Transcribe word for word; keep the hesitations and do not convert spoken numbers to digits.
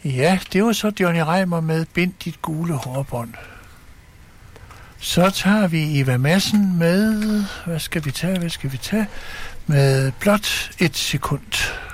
Ja, det var så Johnny Reimer med Bind dit gule hårbånd. Så tager vi Eva Madsen med, hvad skal vi tage, hvad skal vi tage? Med Blot et sekund.